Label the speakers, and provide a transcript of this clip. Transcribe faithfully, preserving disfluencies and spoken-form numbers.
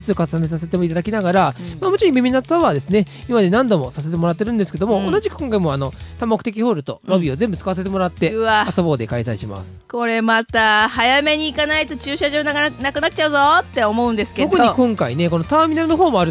Speaker 1: 重ねさせてもいただきながら、
Speaker 2: うん
Speaker 1: まあ、もちろん耳ナタはですね今まで何度もさせてもらってるんですけども、
Speaker 2: うん
Speaker 1: 同じく今回もあの多目的ホールとロビーを全部使わせてもらって、
Speaker 2: うわ
Speaker 1: 遊ぼうで開催します。
Speaker 2: これまた早めに行かないと駐車場なくななくなっちゃうぞって思うんですけど、
Speaker 1: 特に今回ねこのターミナルの方もある